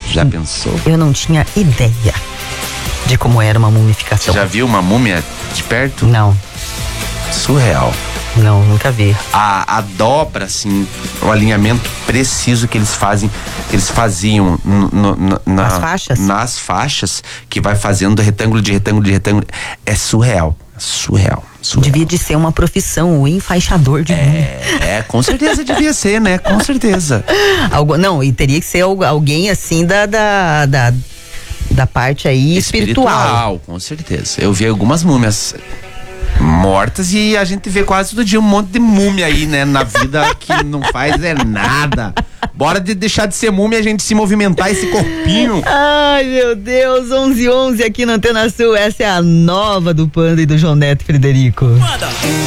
Já pensou? Eu não tinha ideia de como era uma mumificação. Já viu uma múmia de perto? Não, Surreal. não, nunca vi. A dobra, assim, o alinhamento preciso que eles fazem, que eles faziam Nas faixas? Nas faixas, que vai fazendo retângulo de retângulo de retângulo. É surreal. Surreal. Devia de ser uma profissão, o enfaixador de múmia. Com certeza devia ser, né? Com certeza. Não, e teria que ser alguém assim da parte aí espiritual. Com certeza. Eu vi algumas múmias mortas e a gente vê quase todo dia um monte de múmia aí, né? Na vida que não faz nada. Bora deixar de ser múmia e a gente se movimentar esse corpinho. Ai, meu Deus, 11:11 aqui na Antena Sul. Essa é a nova do Panda e do João Neto Frederico. Manda!